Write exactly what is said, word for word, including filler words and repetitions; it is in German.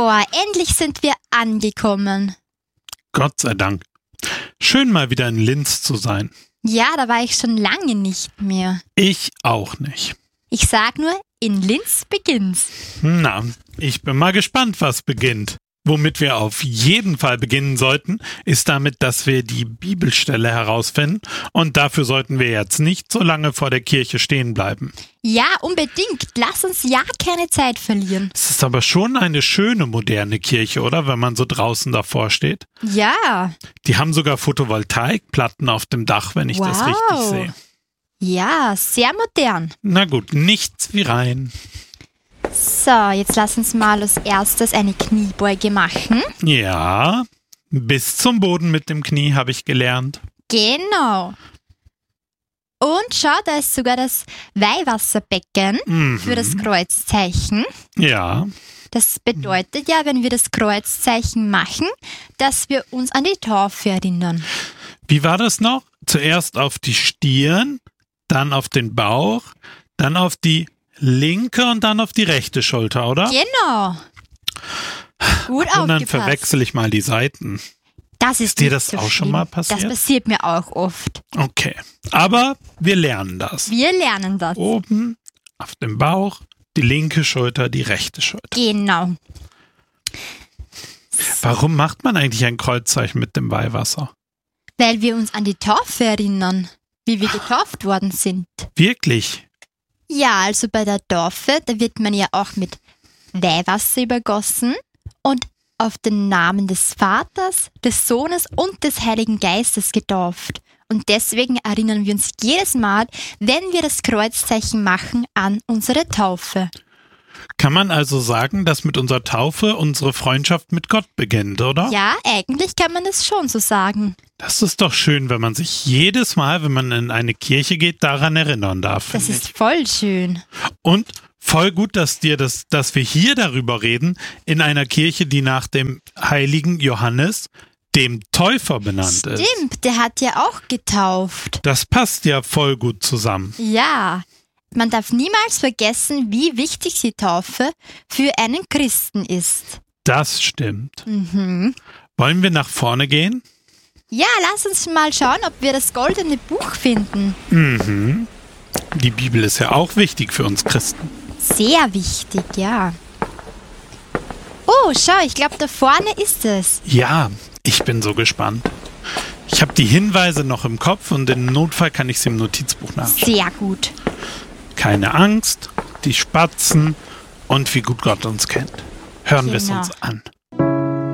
Boah, endlich sind wir angekommen. Gott sei Dank. Schön mal wieder in Linz zu sein. Ja, da war ich schon lange nicht mehr. Ich auch nicht. Ich sag nur, in Linz beginnt's. Na, ich bin mal gespannt, was beginnt. Womit wir auf jeden Fall beginnen sollten, ist damit, dass wir die Bibelstelle herausfinden. Und dafür sollten wir jetzt nicht so lange vor der Kirche stehen bleiben. Ja, unbedingt. Lass uns ja keine Zeit verlieren. Es ist aber schon eine schöne moderne Kirche, oder? Wenn man so draußen davor steht. Ja. Die haben sogar Photovoltaikplatten auf dem Dach, wenn ich wow. das richtig sehe. Ja, sehr modern. Na gut, nichts wie rein. So, jetzt lass uns mal als erstes eine Kniebeuge machen. Ja, bis zum Boden mit dem Knie habe ich gelernt. Genau. Und schau, da ist sogar das Weihwasserbecken Mhm. für das Kreuzzeichen. Ja, Das bedeutet ja, wenn wir das Kreuzzeichen machen, dass wir uns an die Taufe erinnern. wie war das noch? Zuerst auf die Stirn, dann auf den Bauch, dann auf die linke und dann auf die rechte Schulter, oder? Genau. Gut Und dann aufgepasst. verwechsel ich mal die Seiten. Das ist Ist dir nicht das so auch schon schlimm. mal passiert? Das passiert mir auch oft. Okay, aber wir lernen das. Wir lernen das. Oben auf dem Bauch, die linke Schulter, die rechte Schulter. Genau. Warum macht man eigentlich ein Kreuzzeichen mit dem Weihwasser? Weil wir uns an die Taufe erinnern, wie wir getauft worden sind. Wirklich? Ja, also bei der Taufe, da wird man ja auch mit Weihwasser übergossen und auf den Namen des Vaters, des Sohnes und des Heiligen Geistes getauft. Und deswegen erinnern wir uns jedes Mal, wenn wir das Kreuzzeichen machen, an unsere Taufe. Kann man also sagen, dass mit unserer Taufe unsere Freundschaft mit Gott beginnt, oder? Ja, eigentlich kann man das schon so sagen. Das ist doch schön, wenn man sich jedes Mal, wenn man in eine Kirche geht, daran erinnern darf. Das finde ist ich. voll schön. Und voll gut, dass dir das, dass wir hier darüber reden, in einer Kirche, die nach dem heiligen Johannes, dem Täufer, benannt ist. Stimmt, der hat ja auch getauft. Das passt ja voll gut zusammen. Ja, man darf niemals vergessen, wie wichtig die Taufe für einen Christen ist. Das stimmt. Mhm. Wollen wir nach vorne gehen? Ja, lass uns mal schauen, ob wir das goldene Buch finden. Mhm. Die Bibel ist ja auch wichtig für uns Christen. Sehr wichtig, ja. Oh, schau, ich glaube, da vorne ist es. Ja, ich bin so gespannt. Ich habe die Hinweise noch im Kopf und im Notfall kann ich sie im Notizbuch nachschauen. Sehr gut. Keine Angst, die Spatzen und wie gut Gott uns kennt. Hören wir es Genau. uns an.